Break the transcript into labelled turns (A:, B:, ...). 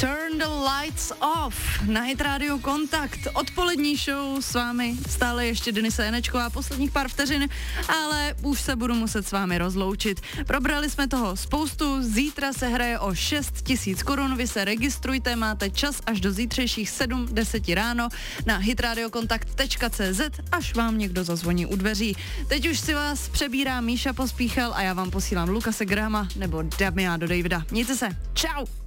A: Turn the lights off na Hit Radio Kontakt. Odpolední show s vámi stále ještě Denisa Janečková, posledních pár vteřin, ale už se budu muset s vámi rozloučit. Probrali jsme toho spoustu, zítra se hraje o 6 000 korun, vy se registrujte, máte čas až do zítřejších 7:10 ráno na hitradiokontakt.cz, až vám někdo zazvoní u dveří. Teď už si vás přebírá Míša Pospíchal a já vám posílám Lukase Grahama nebo Damiana do Davida. Mějte se, čau!